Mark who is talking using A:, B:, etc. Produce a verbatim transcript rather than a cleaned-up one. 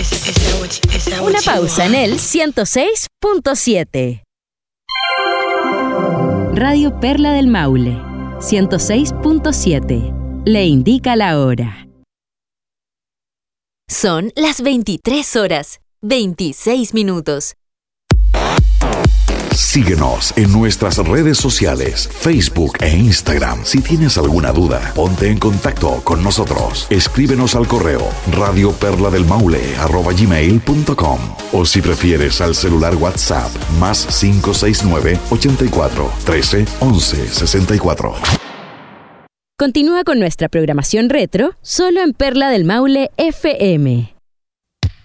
A: Una pausa en el ciento seis punto siete. Radio Perla del Maule, ciento seis punto siete. Le indica la hora.
B: Son las veintitrés horas, veintiséis minutos.
C: Síguenos en nuestras redes sociales, Facebook e Instagram. Si tienes alguna duda, ponte en contacto con nosotros. Escríbenos al correo radioperladelmaule arroba gmail punto com o si prefieres al celular WhatsApp más cinco seis nueve, ochenta y cuatro, trece, once, sesenta y cuatro.
A: Continúa con nuestra programación retro solo en Perla del Maule F M.